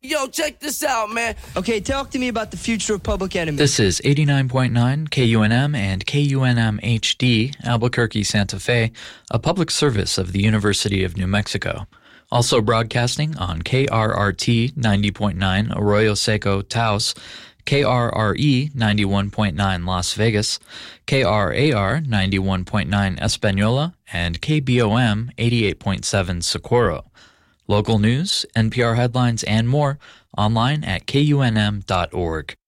Yo, check this out, man. Okay, talk to me about the future of Public Enemy. This is 89.9 KUNM and KUNM HD, Albuquerque, Santa Fe, a public service of the University of New Mexico. Also broadcasting on KRRT 90.9 Arroyo Seco, Taos, KRRE 91.9 Las Vegas, KRAR 91.9 Espanola, and KBOM 88.7 Socorro. Local news, NPR headlines, and more online at KUNM.org.